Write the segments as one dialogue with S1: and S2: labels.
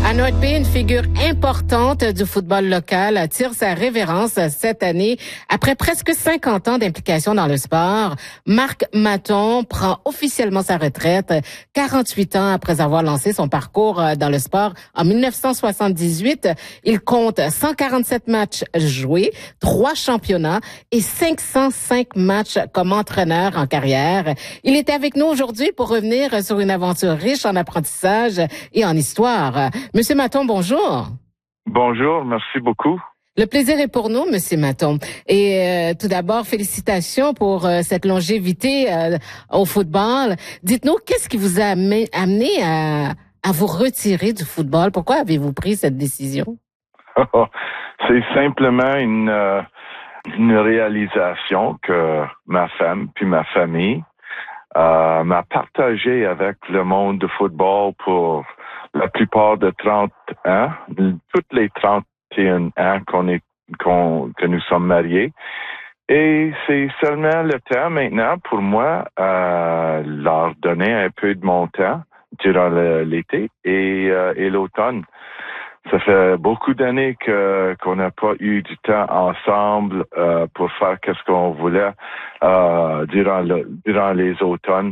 S1: À North Bay, une figure importante du football local tire sa révérence cette année. Après presque 50 ans d'implication dans le sport, Marc Maton prend officiellement sa retraite 48 ans après avoir lancé son parcours dans le sport en 1978. Il compte 147 matchs joués, 3 championnats et 505 matchs comme entraîneur en carrière. Il est avec nous aujourd'hui pour revenir sur une aventure riche en apprentissage et en histoire. Monsieur Maton, bonjour.
S2: Bonjour, merci beaucoup.
S1: Le plaisir est pour nous, Monsieur Maton. Et tout d'abord, félicitations pour cette longévité au football. Dites-nous, qu'est-ce qui vous a amené à vous retirer du football? Pourquoi avez-vous pris cette décision?
S2: C'est simplement une réalisation que ma femme puis ma famille m'a partagé avec le monde du football pour la plupart de 30 ans, toutes les 31 ans que nous sommes mariés. Et c'est seulement le temps maintenant pour moi leur donner un peu de mon temps durant l'été et l'automne. Ça fait beaucoup d'années qu'on n'a pas eu du temps ensemble pour faire ce qu'on voulait durant les automnes.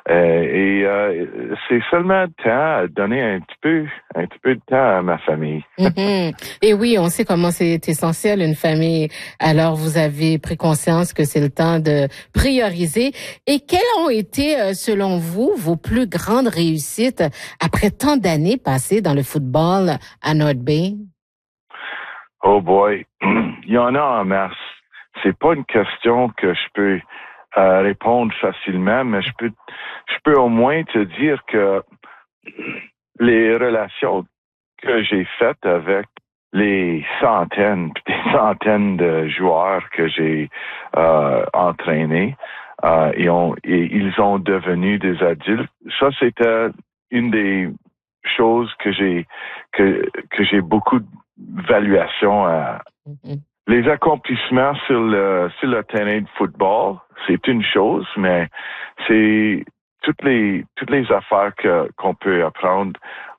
S2: C'est seulement le temps à donner un petit peu de temps à ma famille.
S1: Mm-hmm. Et oui, on sait comment c'est essentiel une famille. Alors, vous avez pris conscience que c'est le temps de prioriser. Et quelles ont été, selon vous, vos plus grandes réussites après tant d'années passées dans le football à North Bay?
S2: Oh boy, il y en a en masse. C'est pas une question que je peux répondre facilement, mais je peux au moins te dire que les relations que j'ai faites avec les centaines puis des centaines de joueurs que j'ai entraînés et ils ont devenu des adultes. Ça, c'était une des choses que j'ai beaucoup d'évaluation à. Les accomplissements sur le terrain de football, c'est une chose, mais c'est toutes les affaires qu'on peut apprendre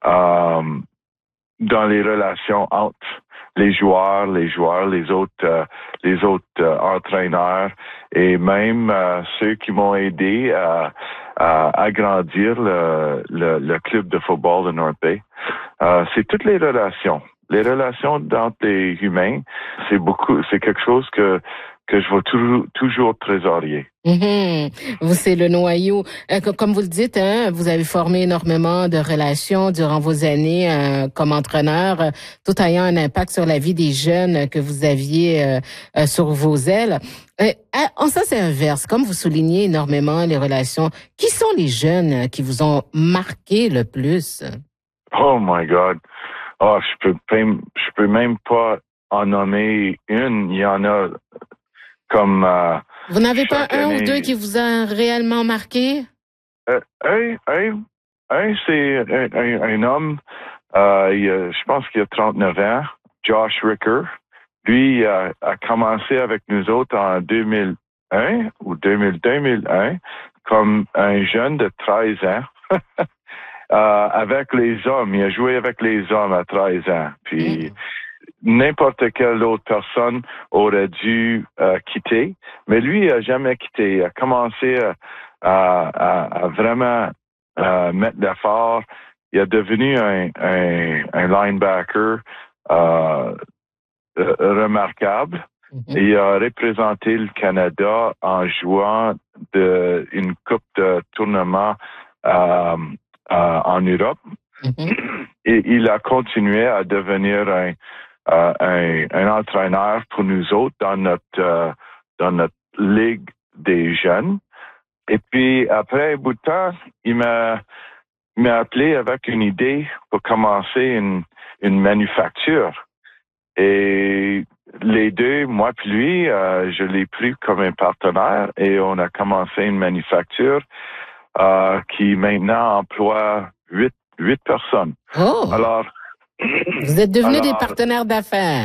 S2: dans les relations entre les joueurs, les autres entraîneurs et même ceux qui m'ont aidé à agrandir le club de football de North Bay. C'est toutes les relations. Les relations entre les humains, c'est quelque chose que je vais toujours trésorier.
S1: Mm-hmm. C'est le noyau. Comme vous le dites, vous avez formé énormément de relations durant vos années comme entraîneur, tout ayant un impact sur la vie des jeunes que vous aviez sur vos ailes. En sens inverse, comme vous soulignez énormément les relations, qui sont les jeunes qui vous ont marqué le plus?
S2: Oh my God! Oh, je peux même pas en nommer une. Il y en a comme.
S1: Vous n'avez pas un ou deux qui vous ont réellement marqué?
S2: C'est un homme. Je pense qu'il a 39 ans. Josh Ricker. Lui a commencé avec nous autres en 2001 ou 2001 comme un jeune de 13 ans. Avec les hommes. Il a joué avec les hommes à 13 ans. Puis n'importe quelle autre personne aurait dû quitter. Mais lui, il n'a jamais quitté. Il a commencé à vraiment mettre l'effort. Il est devenu un linebacker remarquable. Et il a représenté le Canada en jouant une coupe de tournement en Europe. Et il a continué à devenir un entraîneur pour nous autres dans notre ligue des jeunes. Et puis, après un bout de temps, il m'a appelé avec une idée pour commencer une manufacture. Et les deux, moi puis lui, je l'ai pris comme un partenaire et on a commencé une manufacture qui maintenant emploie 8 personnes.
S1: Oh!
S2: Alors,
S1: vous êtes devenus des partenaires d'affaires.